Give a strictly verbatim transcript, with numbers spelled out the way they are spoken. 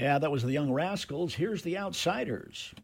Yeah, that was the Young Rascals. Here's the Outsiders.